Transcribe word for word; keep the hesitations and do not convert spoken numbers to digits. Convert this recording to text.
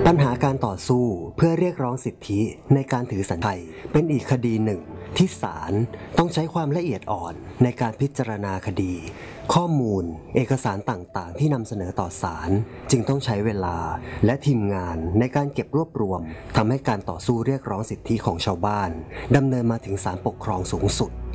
ปัญหาการต่อสู้เพื่อเรียกร้องสิทธิในการถือสัญชาติเป็นอีกคดีหนึ่งที่ศาลต้องใช้ความละเอียดอ่อนในการพิจารณาคดีข้อมูลเอกสารต่างๆที่นำเสนอต่อศาลจึงต้องใช้เวลาและทีมงานในการเก็บรวบรวมทำให้การต่อสู้เรียกร้องสิทธิของชาวบ้านดำเนินมาถึงศาลปกครองสูงสุด